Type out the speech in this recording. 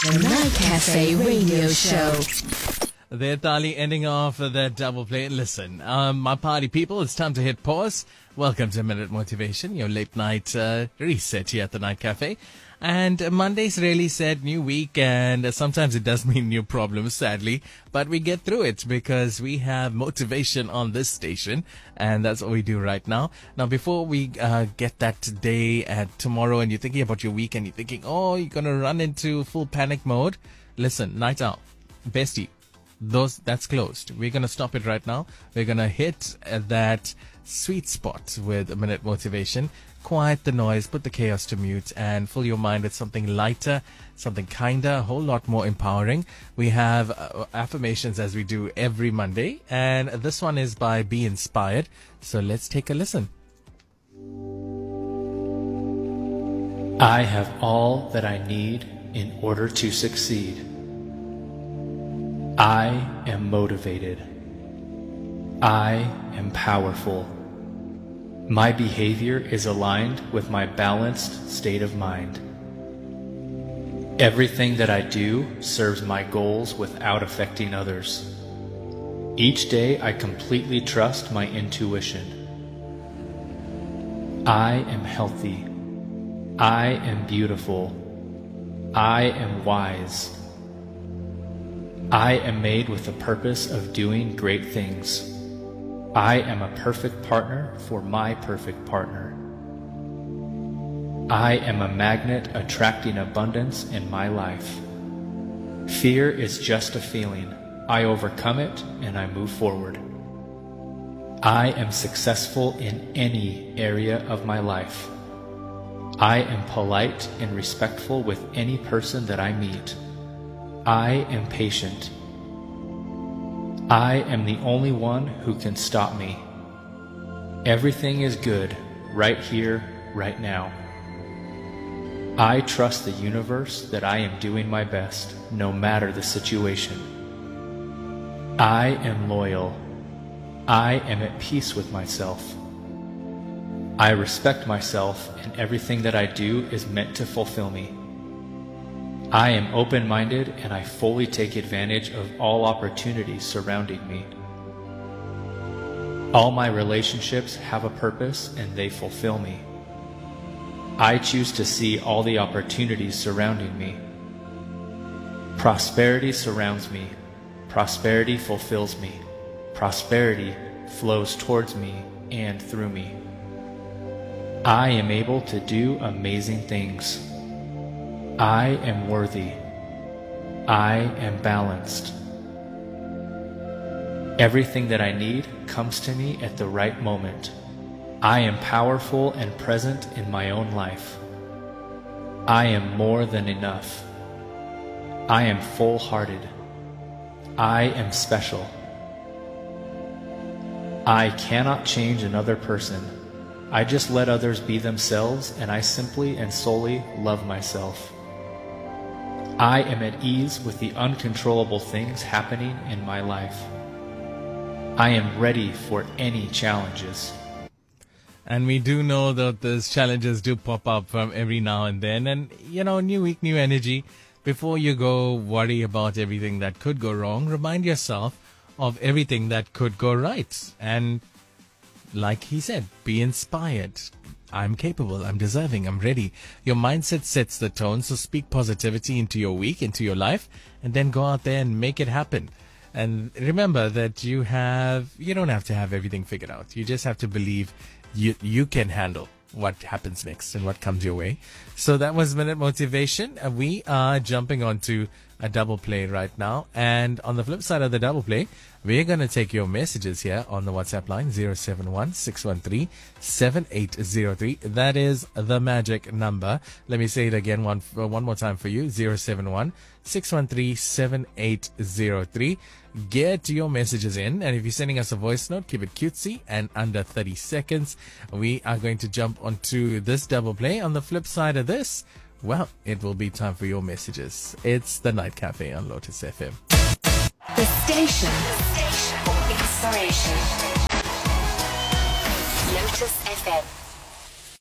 The Night Cafe Radio Show. There, Tali, ending off that double play. Listen, my party people, it's time to hit pause. Welcome to Minute Motivation, your late night reset here at the Night Cafe. And Monday's really said new week, and sometimes it does mean new problems, sadly. But we get through it because we have motivation on this station, and that's what we do right now. Now, before we get that today and tomorrow, and you're thinking about your week, and you're thinking, oh, you're going to run into full panic mode. Listen, night out. Bestie, that's closed. We're going to stop it right now. We're going to hit that sweet spot with a Minute Motivation. Quiet the noise, put the chaos to mute, and fill your mind with something lighter, something kinder, a whole lot more empowering. We have affirmations as we do every Monday, and this one is by Be Inspired. So let's take a listen. I have all that I need in order to succeed. I am motivated. I am powerful. My behavior is aligned with my balanced state of mind. Everything that I do serves my goals without affecting others. Each day I completely trust my intuition. I am healthy. I am beautiful. I am wise. I am made with the purpose of doing great things. I am a perfect partner for my perfect partner. I am a magnet attracting abundance in my life. Fear is just a feeling. I overcome it and I move forward. I am successful in any area of my life. I am polite and respectful with any person that I meet. I am patient. I am the only one who can stop me. Everything is good right here, right now. I trust the universe that I am doing my best, no matter the situation. I am loyal. I am at peace with myself. I respect myself, and everything that I do is meant to fulfill me. I am open-minded, and I fully take advantage of all opportunities surrounding me. All my relationships have a purpose, and they fulfill me. I choose to see all the opportunities surrounding me. Prosperity surrounds me. Prosperity fulfills me. Prosperity flows towards me and through me. I am able to do amazing things. I am worthy. I am balanced. Everything that I need comes to me at the right moment. I am powerful and present in my own life. I am more than enough. I am full-hearted. I am special. I cannot change another person. I just let others be themselves, and I simply and solely love myself. I am at ease with the uncontrollable things happening in my life. I am ready for any challenges. And we do know that those challenges do pop up from every now and then. And, new week, new energy. Before you go worry about everything that could go wrong, remind yourself of everything that could go right. And like he said, be inspired. I'm capable, I'm deserving, I'm ready. Your mindset sets the tone, so speak positivity into your week, into your life, and then go out there and make it happen. And remember that you don't have to have everything figured out. You just have to believe you can handle what happens next and what comes your way. So that was Minute Motivation. We are jumping onto a double play right now. And on the flip side of the double play, we're going to take your messages here on the WhatsApp line 071-613-7803. That is the magic number. Let me say it again one more time for you. 071-613-7803. Get your messages in, and if you're sending us a voice note, keep it cutesy and under 30 seconds. We are going to jump onto this double play. On the flip side of this, well, it will be time for your messages. It's the Night Cafe on Lotus FM. The station for inspiration. Lotus FM.